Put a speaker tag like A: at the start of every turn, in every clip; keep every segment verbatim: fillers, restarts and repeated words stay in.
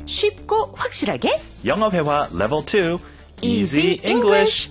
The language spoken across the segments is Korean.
A: 쉽고 확실하게
B: 영어 회화 레벨 투
A: Easy
B: Easy English.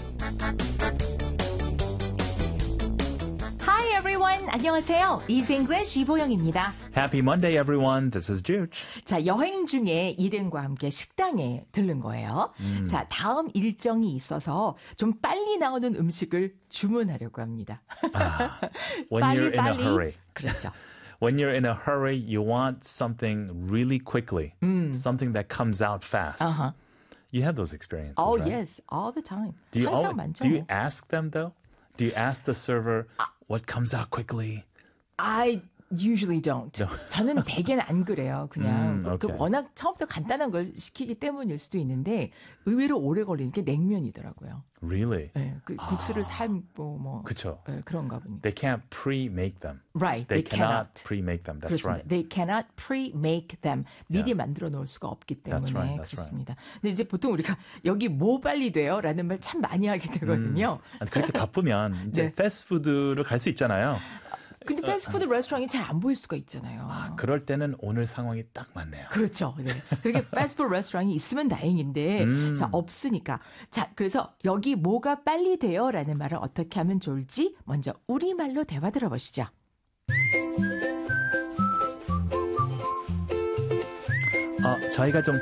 A: Hi everyone. 안녕하세요. Easy English 이보영입니다.
B: Happy Monday, everyone. This is Juge.
A: 자, 여행 중에 일행과 함께 식당에 들른 거예요.
B: 음.
A: 자, 다음 일정이 있어서 좀 빨리 나오는 음식을 주문하려고 합니다.
B: Ah, when
A: 빨리,
B: you're in
A: 빨리.
B: a hurry.
A: 그렇죠.
B: When you're in a hurry, you want something really quickly, something that comes out fast.
A: Uh-huh.
B: You have those experiences,
A: Oh,
B: right?
A: yes. All the time.
B: Do you,
A: 항상
B: always,
A: 많죠.
B: do you ask them, though? Do you ask the server what comes out quickly?
A: I usually don't. 저는 대개는 안 그래요. 그냥
B: 음,
A: 그
B: okay.
A: 워낙 처음부터 간단한 걸 시키기 때문일 수도 있는데 의외로 오래 걸리는 게 냉면이더라고요.
B: Really?
A: 네, 그 국수를 삶고 뭐
B: 그쵸.
A: 네, 그런가 보니.
B: They can't pre-make them.
A: Right,
B: They,
A: they
B: cannot
A: cannot.
B: pre-make them. That's
A: 그렇습니다.
B: right.
A: They cannot pre-make them. 미리
B: Yeah.
A: 만들어 놓을 수가 없기 때문에
B: That's right, that's
A: 그렇습니다. 근데 이제 보통 우리가 여기 뭐 빨리 돼요? 라는 말 참 많이 하게 되거든요.
B: 아니, 그렇게 바쁘면 이제
A: 네.
B: 패스트푸드를 갈 수 있잖아요.
A: 근데 패스트푸드 레스토랑이 잘 안 보일 수가 있잖아요.
B: 그럴 때는 오늘 상황이 딱 맞네요.
A: 그렇죠. 네. 그렇게 패스트푸드 레스토랑이 있으면 다행인데
B: 음.
A: 자 없으니까. 자 그래서 여기 뭐가 빨리 돼요? 라는 말을 어떻게 하면 좋을지 먼저 우리말로 대화 들어보시죠.
B: 어, 저희가 좀